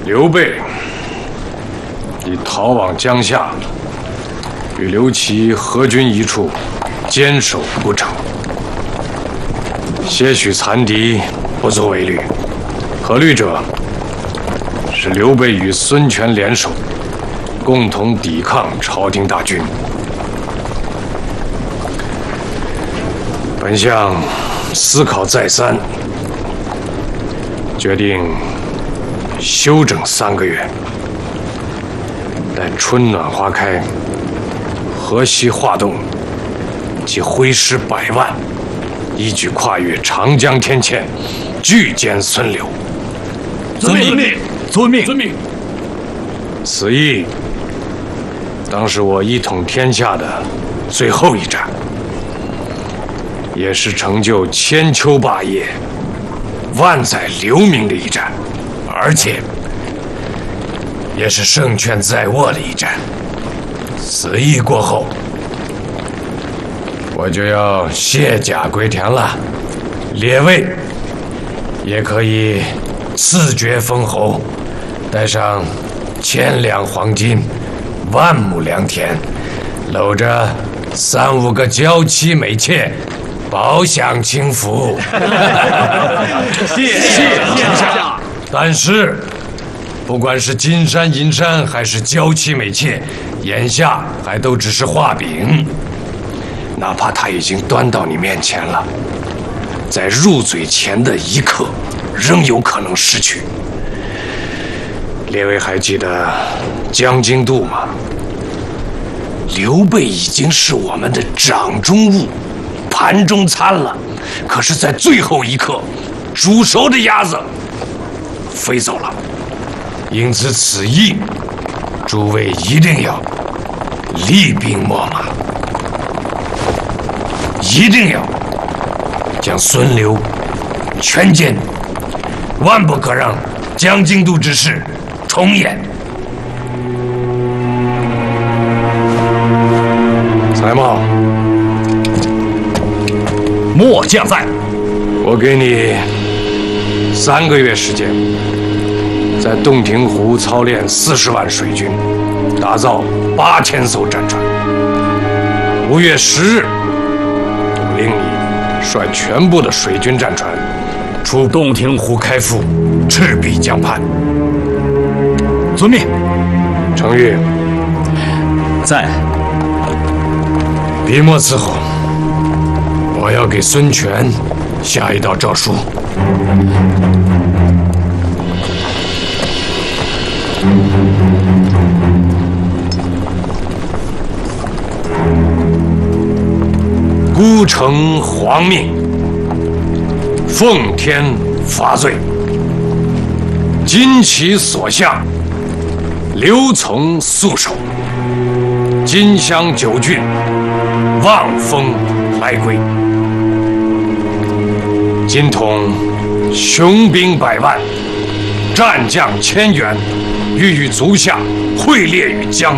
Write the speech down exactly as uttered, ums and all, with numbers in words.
刘备已逃往江夏，与刘琦合军一处，坚守不城。些许残敌不足为虑，可虑者是刘备与孙权联手，共同抵抗朝廷大军。本相思考再三，决定休整三个月，待春暖花开，河西化动，即挥师百万，一举跨越长江天堑，拒歼孙刘。 遵命，遵命，遵命。 此役当是我一统天下的最后一战，也是成就千秋霸业、万载留名的一战，而且也是胜券在握的一战。此役过后，我就要卸甲归田了，列位也可以赐爵封侯，带上千两黄金、万亩良田，搂着三五个娇妻美妾，饱享清福。 谢谢丞相。 但是，不管是金山银山，还是娇妻美妾，眼下还都只是画饼。哪怕他已经端到你面前了，在入嘴前的一刻，仍有可能失去。列位还记得江津渡吗？刘备已经是我们的掌中物、盘中餐了，可是，在最后一刻，煮熟的鸭子飞走了。因此，此役诸位一定要厉兵秣马，一定要将孙刘全歼，万不可让江津渡之事重演。蔡瑁， 末将在。 我给你三个月时间，在洞庭湖操练四十万水军，打造八千艘战船。五月十日，我令你率全部的水军战船出洞庭湖开赴赤壁江畔。 遵命。 程昱在。 笔墨伺候，我要给孙权下一道诏书。孤城皇命，奉天罚罪，旌旗所向，刘琮肃守，荆襄九郡望风来归。今统雄兵百万，战将千员，欲与足下会列于江